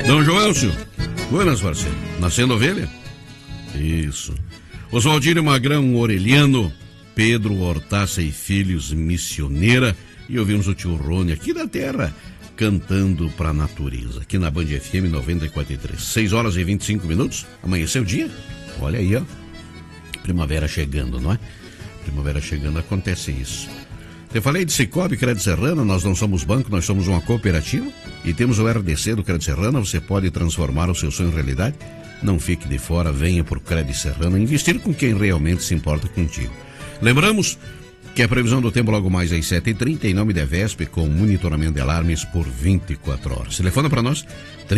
Dom Joelcio, buenas, parceiro. Nascendo ovelha? Isso. Oswaldinho Magrão Orelhano, Pedro Hortácia e Filhos, Missioneira. E ouvimos o tio Rony aqui da terra, cantando pra natureza, aqui na Band FM 94.3. 6 horas e 25 minutos, amanheceu o dia. Olha aí, ó. Primavera chegando, não é? Primavera chegando, acontece isso. Eu falei de Cicobi Crédito Serrana, nós não somos banco, nós somos uma cooperativa e temos o RDC do Crédito Serrana, você pode transformar o seu sonho em realidade. Não fique de fora, venha por Crédito Serrana, investir com quem realmente se importa contigo. Lembramos que a previsão do tempo logo mais às 7h30, em nome da Vesp, com monitoramento de alarmes por 24 horas. Telefona para nós,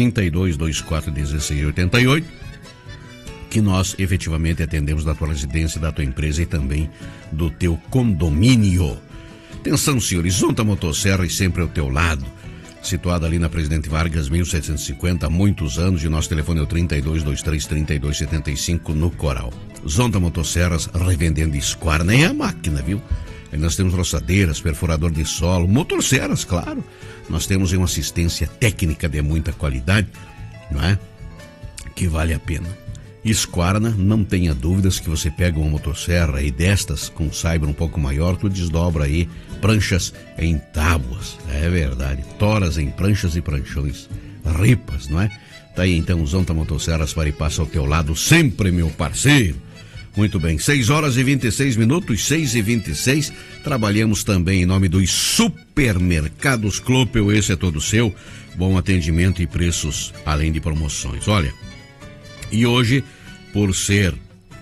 3224-1688, que nós efetivamente atendemos da tua residência, da tua empresa e também do teu condomínio. Atenção, senhores, Zonta Motosserra e sempre ao teu lado. Situada ali na Presidente Vargas, 1750, há muitos anos, e nosso telefone é o 3223-3275 no Coral. Zonta Motosserras, revendendo Squarna, é a máquina, viu? Aí nós temos roçadeiras, perfurador de solo, motosserras, claro. Nós temos uma assistência técnica de muita qualidade, não é? Que vale a pena. Squarna, não tenha dúvidas que você pega uma motosserra aí destas, com saibra um pouco maior, tu desdobra aí pranchas em tábuas, é verdade, toras em pranchas e pranchões, ripas, não é? Tá aí então, Zonta Motosserras para e passa ao teu lado sempre, meu parceiro. Muito bem, 6 horas e 26 minutos, 6h26, trabalhamos também em nome dos supermercados Clopel, esse é todo seu, bom atendimento e preços além de promoções. Olha, e hoje, por ser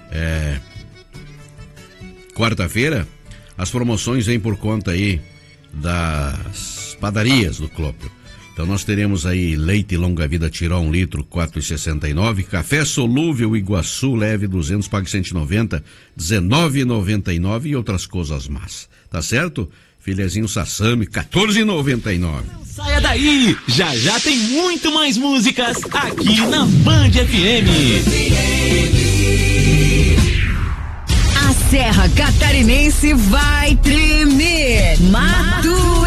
quarta-feira, as promoções vêm por conta aí das padarias do Clopel. Então nós teremos aí leite longa vida Tirol 1 litro, 4,69. Café solúvel Iguaçu leve 200, pague 190, 19,99 e outras coisas más. Tá certo? Filezinho Sassami, 14,99. Saia daí! Já já tem muito mais músicas aqui na Band FM. A Serra Catarinense vai tremer. Mato